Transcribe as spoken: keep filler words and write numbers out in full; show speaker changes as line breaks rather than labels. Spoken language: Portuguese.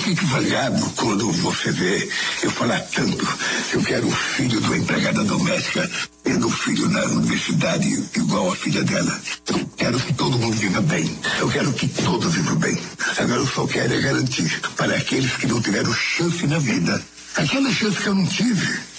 fique zangado quando você vê eu falar tanto que eu quero um filho de uma empregada doméstica tendo um filho na universidade igual a filha dela. Eu quero que todo mundo viva bem. Eu quero que todos vivam bem. Agora eu só quero é garantir para aqueles que não tiveram chance na vida aquela chance que eu não tive.